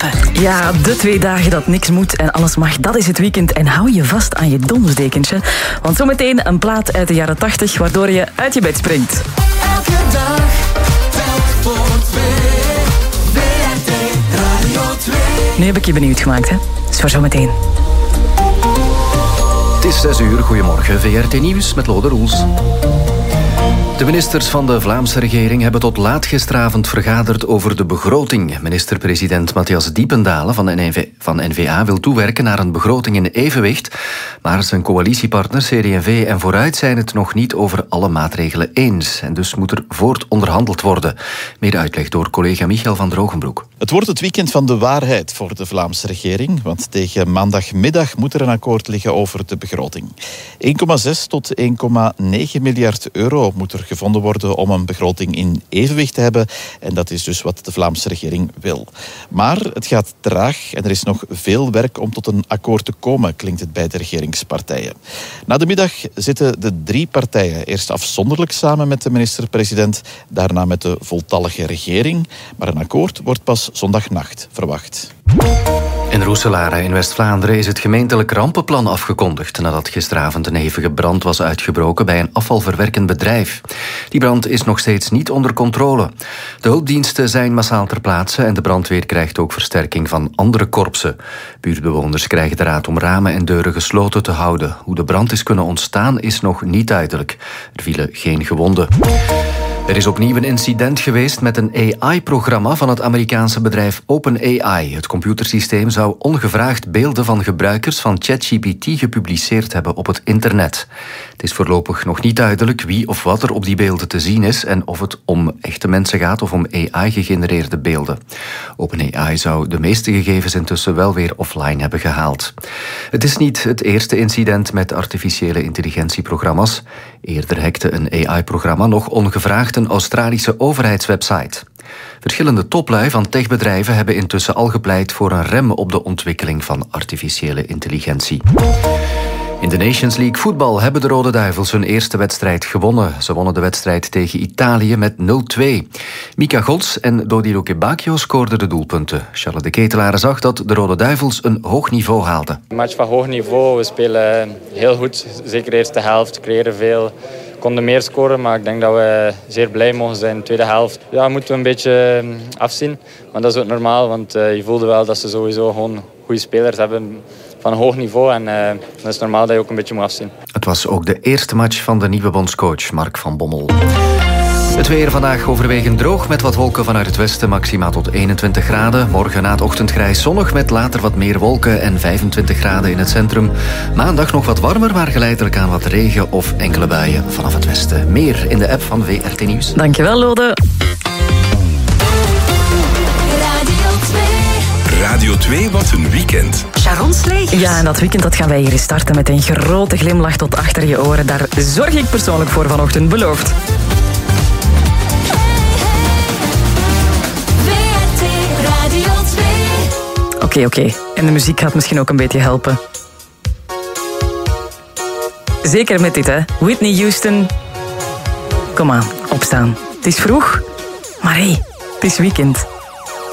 Antwerpen. Ja, de 2 dagen dat niks moet en alles mag, dat is het weekend. En hou je vast aan je donsdekentje. Want zometeen een plaat uit de jaren 80 waardoor je uit je bed springt. Elke dag, telk voor 2. WRT Radio 2. Nu heb ik je benieuwd gemaakt, hè? Dus voor zometeen. Het is 6 uur, goedemorgen. VRT Nieuws met Lode Roels. De ministers van de Vlaamse regering hebben tot laat gisteravond vergaderd over de begroting. Minister-president Matthias Diependalen van N-VA wil toewerken naar een begroting in evenwicht, maar zijn coalitiepartner CD&V en Vooruit zijn het nog niet over alle maatregelen eens. En dus moet er voortonderhandeld worden. Meer uitleg door collega Michael van Drogenbroek. Het wordt het weekend van de waarheid voor de Vlaamse regering, want tegen maandagmiddag moet er een akkoord liggen over de begroting. 1,6 tot 1,9 miljard euro moet er gevonden worden om een begroting in evenwicht te hebben. En dat is dus wat de Vlaamse regering wil. Maar het gaat traag en er is nog veel werk om tot een akkoord te komen, klinkt het bij de regeringspartijen. Na de middag zitten de 3 partijen eerst afzonderlijk samen met de minister-president, daarna met de voltallige regering. Maar een akkoord wordt pas zondagnacht verwacht. In Roeselare in West-Vlaanderen is het gemeentelijk rampenplan afgekondigd nadat gisteravond een hevige brand was uitgebroken bij een afvalverwerkend bedrijf. Die brand is nog steeds niet onder controle. De hulpdiensten zijn massaal ter plaatse en de brandweer krijgt ook versterking van andere korpsen. Buurtbewoners krijgen de raad om ramen en deuren gesloten te houden. Hoe de brand is kunnen ontstaan is nog niet duidelijk. Er vielen geen gewonden. Er is opnieuw een incident geweest met een AI-programma van het Amerikaanse bedrijf OpenAI. Het computersysteem zou ongevraagd beelden van gebruikers van ChatGPT gepubliceerd hebben op het internet. Het is voorlopig nog niet duidelijk wie of wat er op die beelden te zien is en of het om echte mensen gaat of om AI-gegenereerde beelden. OpenAI zou de meeste gegevens intussen wel weer offline hebben gehaald. Het is niet het eerste incident met artificiële intelligentieprogramma's. Eerder hackte een AI-programma nog ongevraagd een Australische overheidswebsite. Verschillende toplui van techbedrijven hebben intussen al gepleit voor een rem op de ontwikkeling van artificiële intelligentie. In de Nations League voetbal hebben de Rode Duivels hun eerste wedstrijd gewonnen. Ze wonnen de wedstrijd tegen Italië met 0-2. Mika Gols en Dodiro Kebakio scoorden de doelpunten. Charles de Ketelaere zag dat de Rode Duivels een hoog niveau haalden. Een match van hoog niveau. We spelen heel goed. Zeker de eerste helft. Creëren veel. Konden meer scoren, maar ik denk dat we zeer blij mogen zijn in de tweede helft. Ja, moeten we een beetje afzien. Maar dat is ook normaal, want je voelde wel dat ze sowieso gewoon goede spelers hebben van een hoog niveau. En dat is normaal dat je ook een beetje moet afzien. Het was ook de eerste match van de nieuwe bondscoach Mark van Bommel. Het weer vandaag overwegend droog met wat wolken vanuit het westen, maxima tot 21 graden. Morgen na het ochtendgrijs zonnig met later wat meer wolken en 25 graden in het centrum. Maandag nog wat warmer, maar geleidelijk aan wat regen of enkele buien vanaf het westen. Meer in de app van VRT Nieuws. Dankjewel, Lode. Radio 2, wat een weekend. Sharon Slegers. Ja, en dat weekend dat gaan wij hier starten met een grote glimlach tot achter je oren. Daar zorg ik persoonlijk voor vanochtend, beloofd. Oké. En de muziek gaat misschien ook een beetje helpen. Zeker met dit, hè. Whitney Houston. Kom aan, opstaan. Het is vroeg, maar hé, het is weekend.